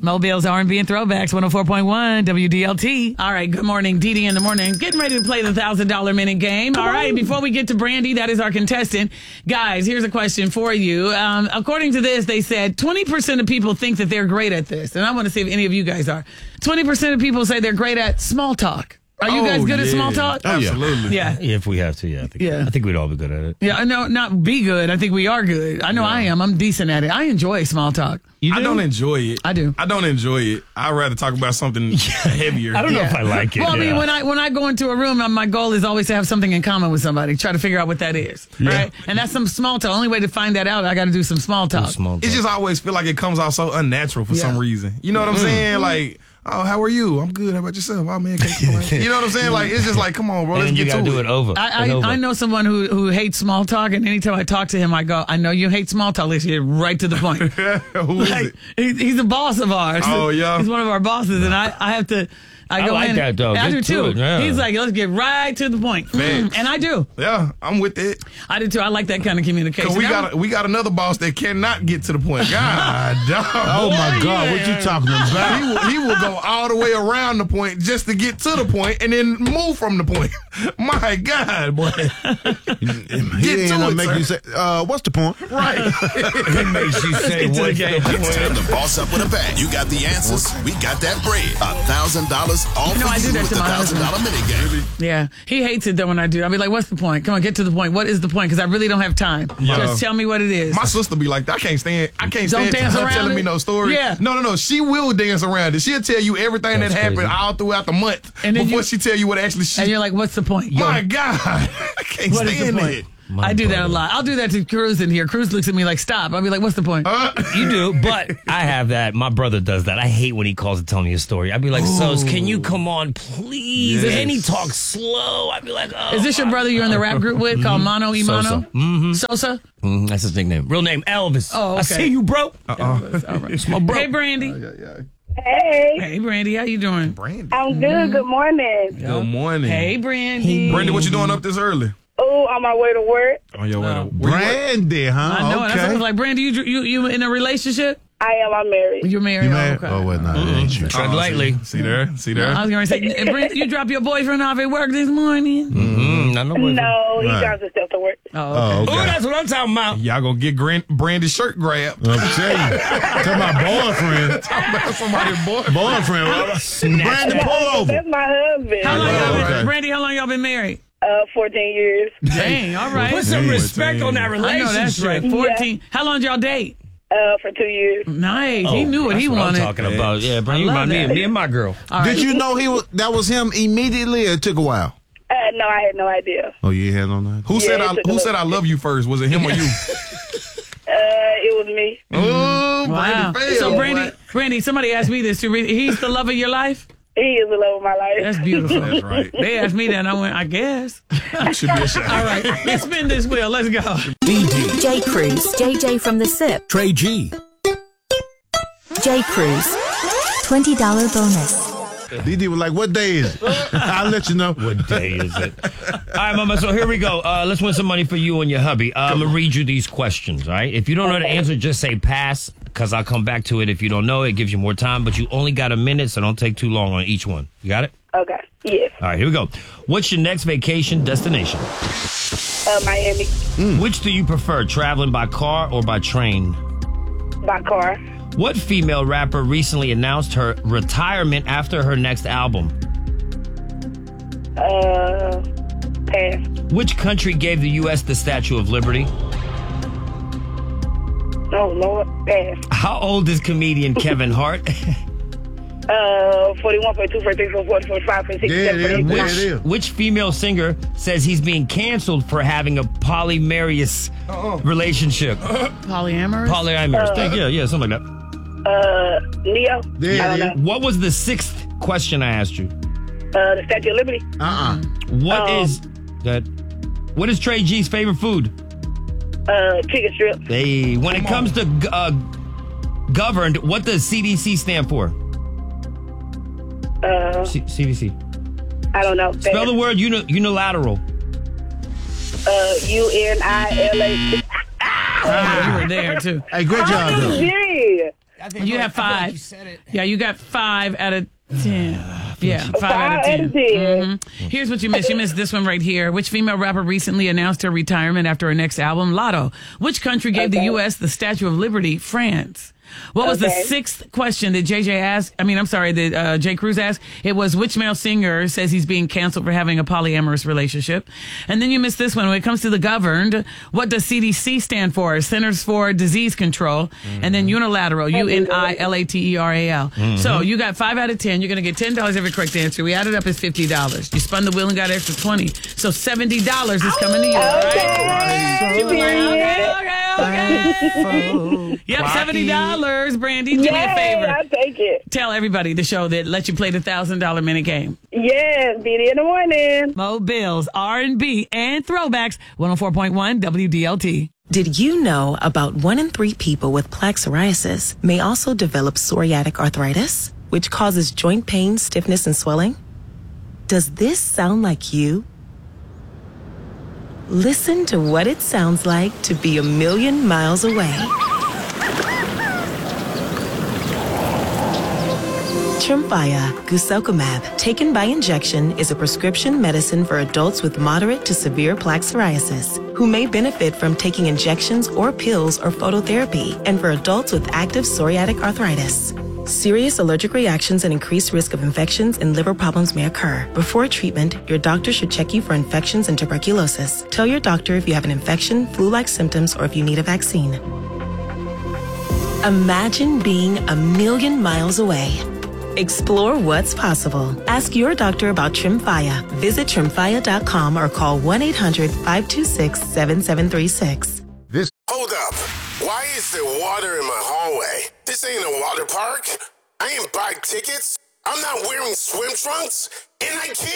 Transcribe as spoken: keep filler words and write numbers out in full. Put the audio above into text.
Mobile's R and B and Throwbacks, one oh four point one W D L T. All right, good morning, Dee Dee in the morning. Getting ready to play the one thousand dollars minute game. All right, before we get to Brandy, that is our contestant. Guys, here's a question for you. Um, according to this, they said twenty percent of people think that they're great at this. And I want to see if any of you guys are. twenty percent of people say they're great at small talk. Are you oh, guys good yeah. at small talk? Oh, Absolutely. Yeah. Yeah, if we have to, yeah. I think, Yeah. I think we'd all be good at it. Yeah, no, not be good. I think we are good. I know Yeah. I am. I'm decent at it. I enjoy small talk. You do? I don't enjoy it. I do. I don't enjoy it. I'd rather talk about something heavier. I don't know Yeah. if I like it. Well, I mean, yeah. when I when I go into a room, my goal is always to have something in common with somebody. Try to figure out what that is, right? And that's some small talk. Only way to find that out, I got to do some small talk. Small It talk. just always feel like it comes out so unnatural for Yeah. some reason. You know what I'm saying? Like, oh, how are you? I'm good. How about yourself? Oh, man. Can't come on. You know what I'm saying? Like, it's just like, come on, bro. and Let's you get gotta to do it over. I, and I, over. I know someone who, who hates small talk, and anytime I talk to him, I go, I know you hate small talk. Let's get right to the point. Who is Like, it? he, he's a boss of ours. Oh, yeah? He's one of our bosses, and I, I have to. I I go like in. that, though. I Get do to too. it, yeah. He's like, let's get right to the point, Man. Mm, and I do. Yeah, I'm with it. I do too. I like that kind of communication. Because we That got, we got another boss that cannot get to the point. God, dog. Oh my God, what you talking about? He will, he will go all the way around the point just to get to the point and then move from the point. My God, boy. He Get ain't to gonna it, make sir. you say, uh, what's the point? Right. It makes you say to the what game. It's time to boss up with a bang. You got the answers. We got that bread. A thousand dollars all know, for I do you that with to the my thousand dollar mini game. Yeah, he hates it though when I do. I'll be like, "What's the point? Come on, get to the point. What is the point? Because I really don't have time. Yeah. Just tell me what it is." My sister be like, I can't stand. I can't Don't stand dance her around telling it? me no story. Yeah. No, no, no. She will dance around it. She'll tell you everything That's that happened crazy. all throughout the month And then before you- she tell you what actually she. and you're like, "What's the point?" My God, I can't What is the stand point? it. My I do that a brother. lot. I'll do that to Cruz in here. Cruz looks at me like, "Stop." I'll be like, "What's the point?" Uh, You do, but I have that. My brother does that. I hate when he calls to tell me a story. I'd be like, "Sos, can you come on, please?" Yes. And he talks slow. I'd be like, "Oh." Is this your brother you're in the rap group with called Mono Imano? Sosa. Mm-hmm. Sosa? Mm, that's his nickname. Real name Elvis. Oh, okay. I see you, bro. All right. It's my bro. Hey, Brandy. Hey, Hey, Brandy. How you doing? Brandy. I'm good. Good morning. Good morning. Hey, Brandy. Brandy, what you doing up this early? Oh, on my way to work. On your way to Oh. where you at? Brandy, huh? I know. And I Okay. was like, Brandy, you you you in a relationship? I am. I'm married. You're married. You Oh, mad? okay. Oh, well, no, it ain't you. Tread Oh, lightly. See, see there? See there? I was going to say, eh, Brandy, you drop your boyfriend off at work this morning? Mm, not no boyfriend. No, he Right. drives himself to work. Oh, okay. Oh, Oh, okay. that's what I'm talking about. Y'all gonna get Gran- Brandy's shirt grabbed. I'm telling you. Tell my boyfriend. Somebody's boy. Boyfriend. Brandy, pull over. That's my husband. How long Oh, y'all been, okay. Brandy, how long y'all been married? Uh, fourteen years. Dang, all right. Put some Hey, respect on that I relationship. know that's right. fourteen. How long did y'all date? Uh, for two years. Nice. he knew what he Oh, That's wanted. I'm talking about. Yeah, bro. You love remind me, that. of me and my girl. All right. Did you know he was that was him immediately, or it took a while? Uh, no, I had no idea. Oh, you had on that? Who said Yeah, I it took a Who little said I love you first? Was it him or you? Uh, it was me. Oh, Wow. Brandy failed. So, Brandy, boy. Brandy, somebody asked me this too. He's the love of your life? He is the love of my life. That's beautiful. That's right. They asked me that, and I went, I guess. You should be ashamed. All right, let's spin this wheel. Let's go. D D, J. Cruz, J J from the S I P, Trey G, J. Cruz, twenty dollars bonus. D D was like, what day is it? I'll let you know. What day is it? All right, Mama. So here we go. Uh, let's win some money for you and your hubby. Uh, I'm gonna read you these questions. All right. If you don't know the answer, just say pass, because I'll come back to it. If you don't know, it gives you more time. But you only got a minute, so don't take too long on each one. You got it? Okay. Yes. All right. Here we go. What's your next vacation destination? Uh, Miami. Which do you prefer, traveling by car or by train? By car. What female rapper recently announced her retirement after her next album? Uh, pass. Which country gave the U S the Statue of Liberty? Oh, Lord. Pass. How old is comedian Kevin Hart? Uh, forty-one, forty-two, forty-three, forty-four, forty-five, forty-six, There it is. forty-seven, There forty-eight. it is. Which female singer says he's being canceled for having a polyamorous relationship? Polyamorous? Polyamorous. Thank yeah, yeah, something like that. Uh, Neo. There I it don't is. What was the sixth question I asked you? know. Uh, the Statue of Liberty. Uh-uh. What Um, is that? What is Trey G's favorite food? Uh, chicken strip. Hey, when it comes to uh, governed, what does C D C stand for? Uh, C- CDC. I don't know. Spell the word uni- unilateral. Uh, U N I L A. Oh, you were there, too. Hey, great job, though. Yeah. I think You I have feel like five. you said it. Yeah, you got five out of ten. Yeah, five, Five out of ten. out of ten. Mhm. Here's what you missed. You missed this one right here. Which female rapper recently announced her retirement after her next album? Lotto. Which country gave the Okay. U S the Statue of Liberty? France. What was the Okay. sixth question that J J asked? I mean, I'm sorry, that uh, Jay Cruz asked. It was which male singer says he's being canceled for having a polyamorous relationship? And then you missed this one. When it comes to the governed, what does C D C stand for? Centers for Disease Control. And then unilateral, U N I L A T E R A L. So you got five out of ten. You're going to get ten dollars every correct answer. We added up as fifty dollars. You spun the wheel and got an extra twenty. So seventy dollars is coming to you, all right? Okay. You were like, okay, okay, okay. Yep, seventy dollars. Brandy, do me a Yay, favor. I'll take it. Tell everybody the show that lets you play the one thousand dollars minute game. Yes, be there in the morning. Mo Bills, R and B, and throwbacks. one oh four point one W D L T. Did you know about one in three people with plaque psoriasis may also develop psoriatic arthritis, which causes joint pain, stiffness, and swelling? Does this sound like you? Listen to what it sounds like to be a million miles away. Tremfya guselkumab, taken by injection, is a prescription medicine for adults with moderate to severe plaque psoriasis who may benefit from taking injections or pills or phototherapy, and for adults with active psoriatic arthritis. Serious allergic reactions and increased risk of infections and liver problems may occur. Before treatment, your doctor should check you for infections and tuberculosis. Tell your doctor if you have an infection, flu-like symptoms, or if you need a vaccine. Imagine being a million miles away. Explore what's possible. Ask your doctor about Tremfya. Visit tremfya dot com or call one eight hundred five two six seven seven three six. Hold up. Why is there water in my hallway? This ain't a water park. I ain't buy tickets. I'm not wearing swim trunks. And I can't.